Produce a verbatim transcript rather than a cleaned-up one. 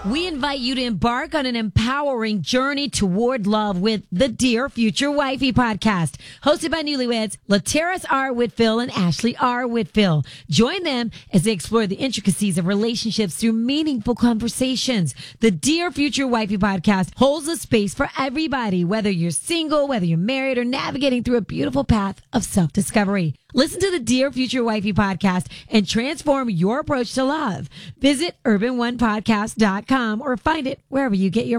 We invite you to embark on an empowering journey toward love with the Dear Future Wifey podcast, hosted by newlyweds Lateris R. Whitfield and Ashley R. Whitfield. Join them as they explore the intricacies of relationships through meaningful conversations. The Dear Future Wifey podcast holds a space for everybody, whether you're single, whether you're married, or navigating through a beautiful path of self-discovery. Listen to the Dear Future Wifey podcast and transform your approach to love. Visit urban one podcast dot com or find it wherever you get your